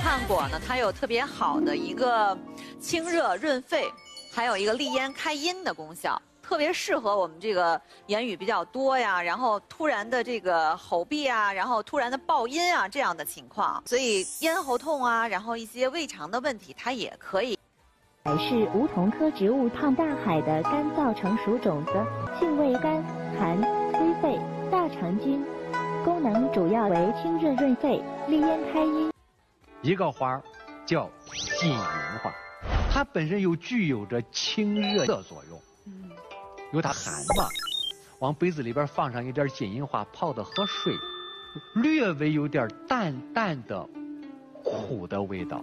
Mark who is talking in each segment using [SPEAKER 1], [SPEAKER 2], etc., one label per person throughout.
[SPEAKER 1] 汉果呢，它有特别好的一个清热润肺，还有一个利咽开阴的功效，特别适合我们这个言语比较多呀，然后突然的这个吼闭啊，然后突然的爆音啊这样的情况，所以咽喉痛啊，然后一些胃肠的问题，它也可以。
[SPEAKER 2] 是梧桐科植物胖大海的干燥成熟种子，性味甘寒，归肺、大肠经，功能主要为清热润肺、利咽开阴。
[SPEAKER 3] 一个花叫金银花，它本身具有着清热的作用。因为它寒嘛，往杯子里边放上一点金银花泡的和水，略微有点淡淡的苦的味道。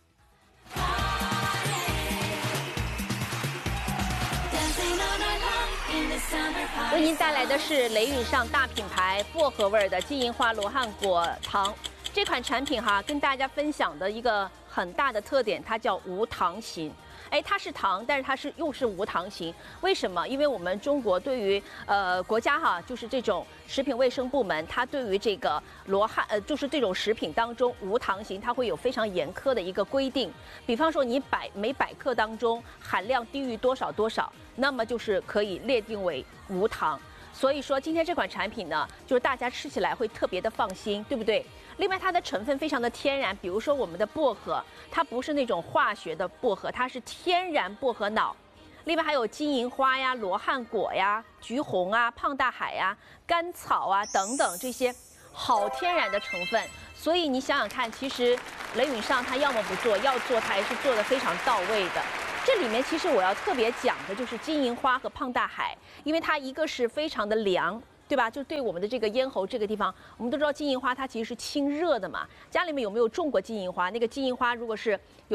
[SPEAKER 4] 为您带来的是雷允上大品牌薄荷味的金银花罗汉果糖。这款产品跟大家分享的一个很大的特点，它叫无糖型。它是糖，但是它又是无糖型。为什么？因为我们中国对于国家就是这种食品卫生部门，它对于这个就是这种食品当中无糖型，它会有非常严苛的一个规定。比方说你每100克当中含量低于多少多少，那么就是可以列定为无糖。所以说今天这款产品呢，就是大家吃起来会特别的放心，对不对？另外它的成分非常的天然，比如说我们的薄荷，它不是那种化学的薄荷，它是天然薄荷脑。另外还有金银花呀、罗汉果呀、橘红啊、胖大海呀、甘草啊等等这些好天然的成分。所以你想想看，其实雷允上它要么不做，要做它还是做得非常到位的。这里面其实我要特别讲的就是金银花和胖大海，因为它一个是非常的凉，对吧？就对我们的这个咽喉这个地方，我们都知道金银花它其实是清热的嘛。家里面有没有种过金银花？那个金银花如果是有